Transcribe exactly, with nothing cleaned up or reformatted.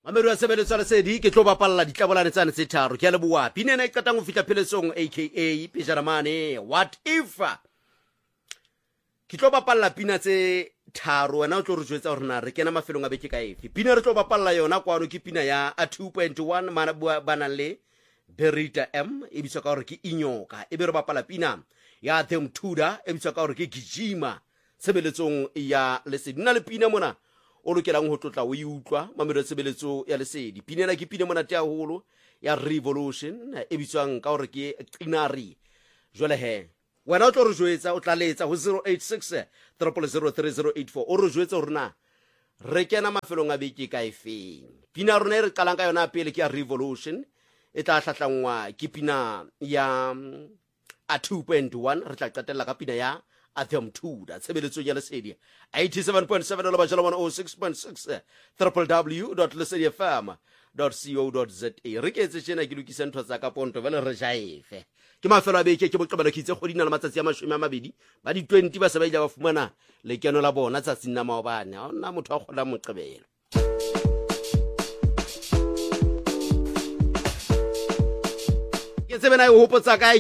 Ameru a sebeletsa le sedi ke tlo bapalla ditlabolane tsane tse tharo ke a leboa pinena e qetang go fitla pheletsong aka Pijaramane what if ke tlo bapalla pina tse tharo wena o tlo re jwetsa hore na re kena mafelong a beke ka efe pina re tlo bapalla yona kwano ke pina ya a two point one mana bana le Berita M e bitsa ka hore ke Inyoka e be re bapalla pina ya Them Tuda e bitsa ka hore ke Gijima sebeletsong ya lesedi nna le pina mona o lokelang ho tlotla o e utlwa mamelo sebeletso ya lesedi pinela ke pina mona tea holo ya Revolution e bitswang ka hore ke Qinari jwale he wena o tlo re jwetsa o tla letsa ho zero eight six zero zero zero three zero eight four o re jwetsa hore na re kena mafelong a beke ka efeng pina rona e re qalang ka yona pele ke ya Revolution e tla hlahlangwa ke pina ya a two point one re tla qetella ka pina ya Them Tuda sebeletso ya lesedi eighty-seven point seven lo bajala one oh six point six w w w dot lesedi f m dot co dot za re ke etse tsena ke lokisa ntho tsa ka ponto vele re jaefe ke mafelo a beke ke boqabela kitse godina le matsatsi a mashome a mabedi ba di twenty ba se ba ile ba fumana lekeno la bona tsa sinna maobane ha ona motho a khola moqebelo ke tsebena e hopotsa ka